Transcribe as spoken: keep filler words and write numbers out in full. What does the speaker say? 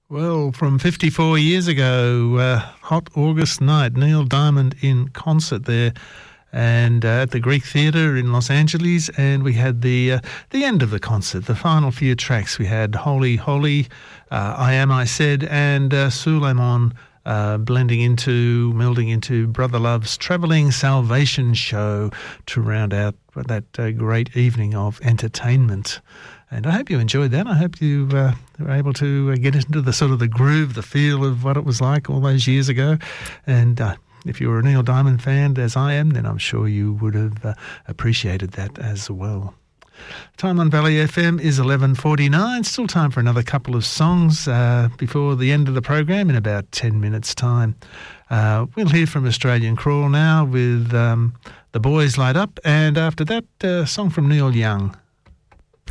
Well, from fifty-four years ago, uh, hot August night, Neil Diamond in concert there, and uh, at the Greek Theatre in Los Angeles, and we had the uh, the end of the concert, the final few tracks. We had Holy, Holy, uh, I Am, I Said, and uh, Suleiman uh, blending into, melding into Brother Love's Travelling Salvation Show to round out that uh, great evening of entertainment. And I hope you enjoyed that. I hope you uh, were able to uh, get into the sort of the groove, the feel of what it was like all those years ago. And uh, if you were a Neil Diamond fan, as I am, then I'm sure you would have uh, appreciated that as well. Time on Valley F M is eleven forty-nine. Still time for another couple of songs uh, before the end of the program in about ten minutes' time. Uh, we'll hear from Australian Crawl now with um, The Boys Light Up, and after that, a uh, song from Neil Young.